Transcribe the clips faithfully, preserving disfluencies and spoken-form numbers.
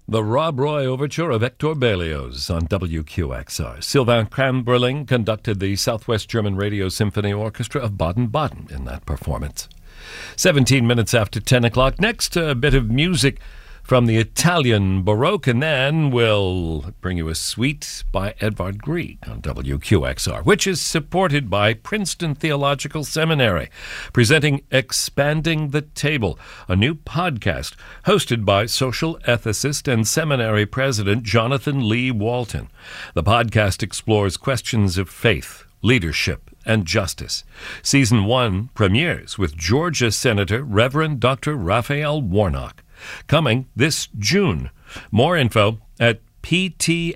The Rob Roy Overture of Hector Berlioz on W Q X R. Sylvain Kramberling conducted the Southwest German Radio Symphony Orchestra of Baden-Baden in that performance. seventeen minutes after ten o'clock. Next, a bit of music from the Italian Baroque, and then we'll bring you a suite by Edvard Grieg on W Q X R, which is supported by Princeton Theological Seminary, presenting Expanding the Table, a new podcast hosted by social ethicist and seminary president Jonathan Lee Walton. The podcast explores questions of faith, leadership, and justice. Season one premieres with Georgia Senator Reverend Doctor Raphael Warnock, coming this June. More info at ptsem.edu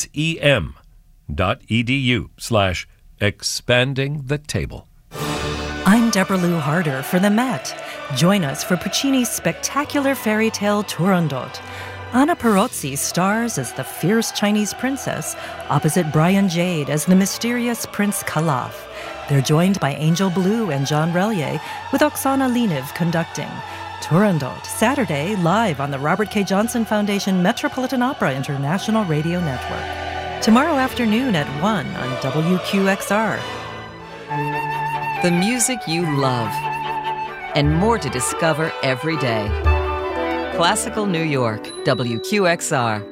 slash expanding the table. I'm Deborah Lou Harder for the Met. Join us for Puccini's spectacular fairy tale Turandot. Anna Perozzi stars as the fierce Chinese princess, opposite Brian Jade as the mysterious Prince Calaf. They're joined by Angel Blue and John Relier, with Oksana Leniv conducting. Turandot, Saturday, live on the Robert K. Johnson Foundation Metropolitan Opera International Radio Network. Tomorrow afternoon at one on W Q X R. The music you love, and more to discover every day. Classical New York, W Q X R.